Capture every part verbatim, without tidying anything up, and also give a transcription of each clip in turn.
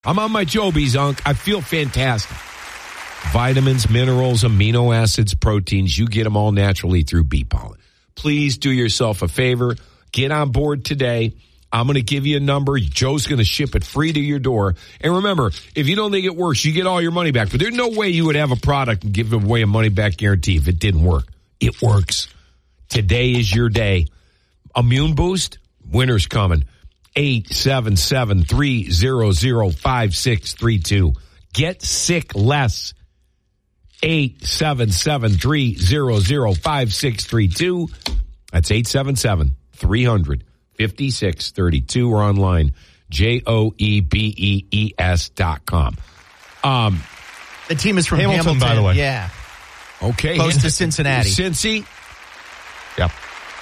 I'm on my Jobies, Unc. I feel fantastic. Vitamins, minerals, amino acids, proteins, you get them all naturally through bee pollen. Please do yourself a favor. Get on board today. I'm going to give you a number. Joe's going to ship it free to your door. And remember, if you don't think it works, you get all your money back. But there's no way you would have a product and give away a money-back guarantee if it didn't work. It works. Today is your day. Immune Boost, winter's coming. eight seven seven, three zero zero, five six three two. Get sick less. eight seven seven, three zero zero, five six three two. That's eight seven seven, three hundred, fifty-six thirty-two or online, J O E B E E S dot com. Um, the team is from Hamilton, Hamilton, by the way. Yeah. Okay. Close to Cincinnati. Cincy. Yep.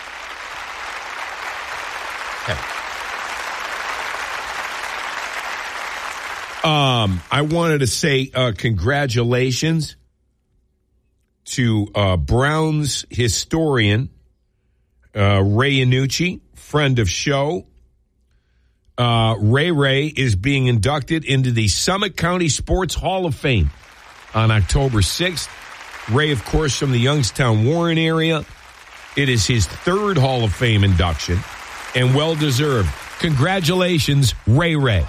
Okay. Um, I wanted to say uh, congratulations to uh, Browns historian uh, Ray Iannucci, friend of show. Uh, Ray Ray is being inducted into the Summit County Sports Hall of Fame on October sixth. Ray, of course, from the Youngstown, Warren area. It is his third Hall of Fame induction, and well-deserved. Congratulations, Ray Ray.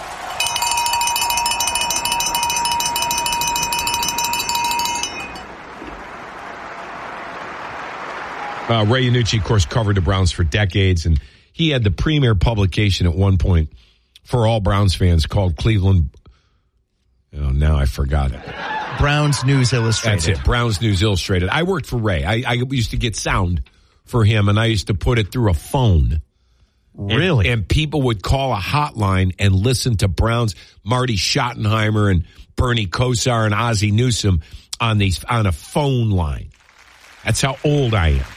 Uh, Ray Iannucci, of course, covered the Browns for decades, and he had the premier publication at one point for all Browns fans called Cleveland. Oh, now I forgot it. Browns News Illustrated. That's it, Browns News Illustrated. I worked for Ray. I, I used to get sound for him, and I used to put it through a phone. Really? And, and people would call a hotline and listen to Browns, Marty Schottenheimer and Bernie Kosar and Ozzie Newsome on these on a phone line. That's how old I am.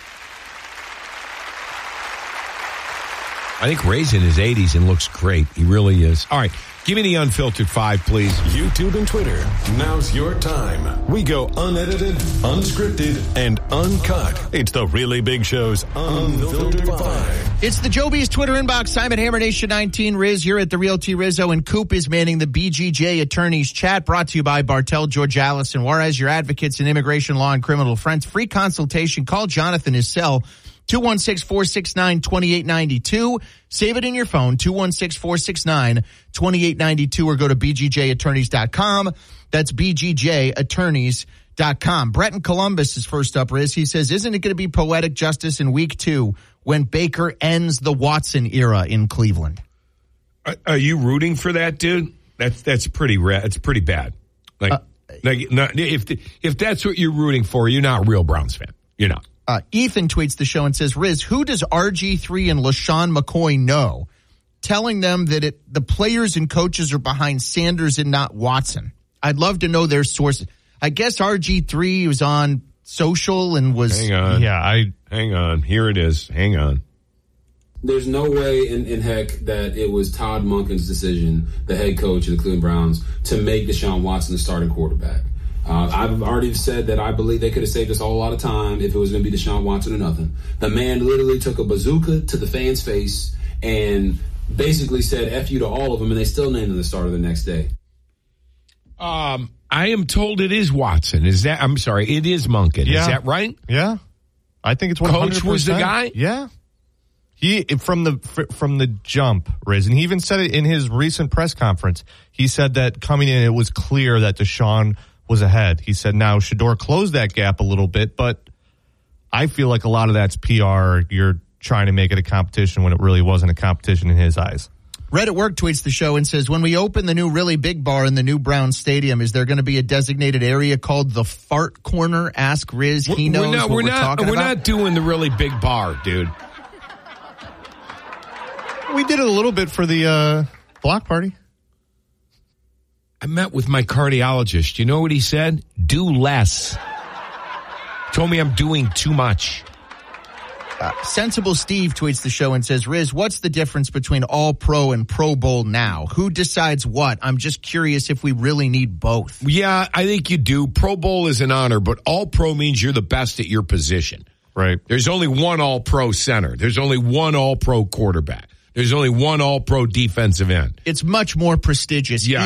I think Ray's in his eighties and looks great. He really is. All right, give me the unfiltered five, please. YouTube and Twitter. Now's your time. We go unedited, unscripted, and uncut. It's the Really Big Show's Unfiltered Five. It's the Jobies Twitter inbox. Simon Hammer Nation nineteen. Riz, you're at the Real T Rizzo, and Coop is manning the B G J Attorneys Chat, brought to you by Bartel, Georgalis, and Juarez, your advocates in immigration law and criminal defense. Free consultation. Call Jonathan, his cell, two one six, four six nine, two eight nine two. Save it in your phone, two one six, four six nine, two eight nine two, or go to b g j attorneys dot com. That's b g j attorneys dot com. Brett in Columbus is first up, Riz. He says, isn't it going to be poetic justice in week two when Baker ends the Watson era in Cleveland? Are, are you rooting for that, dude? That's that's pretty rad. It's pretty bad. Like, uh, like not, if the, if that's what you're rooting for, you're not a real Browns fan. You're not. Uh, Ethan tweets the show and says, Riz, who does R G three and LaShawn McCoy know, telling them that it, the players and coaches are behind Sanders and not Watson? I'd love to know their sources. I guess R G three was on social and was... Hang on. Yeah, I... Hang on. Here it is. Hang on. There's no way in, in heck that it was Todd Monken's decision, the head coach of the Cleveland Browns, to make Deshaun Watson the starting quarterback. Uh, I've already said that I believe they could have saved us all a lot of time if it was going to be Deshaun Watson or nothing. The man literally took a bazooka to the fans' face and basically said F you to all of them, and they still named him the starter the next day. Um, I am told it is Watson. Is that, I'm sorry, it is Monken. Yeah. Is that right? Yeah. I think it's one hundred percent. Coach was the guy? Yeah. He, from the, from the jump, Riz, and he even said it in his recent press conference. He said that coming in, it was clear that Deshaun was ahead. He said now Shedeur closed that gap a little bit, but I feel like a lot of that's P R. You're trying to make it a competition when it really wasn't a competition in his eyes. Red at Work tweets the show and says, when we open the new Really Big Bar in the new Brown Stadium, is there going to be a designated area called the Fart Corner? Ask Riz. He knows we're not, what we're, we're not, talking we're about. We're not doing the Really Big Bar, dude. We did it a little bit for the uh, block party. I met with my cardiologist. You know what he said? Do less. Told me I'm doing too much. Uh, Sensible Steve tweets the show and says, Riz, what's the difference between All-Pro and Pro Bowl now? Who decides what? I'm just curious if we really need both. Yeah, I think you do. Pro Bowl is an honor, but All-Pro means you're the best at your position. Right. There's only one All-Pro center. There's only one All-Pro quarterback. There's only one All-Pro defensive end. It's much more prestigious. Yeah.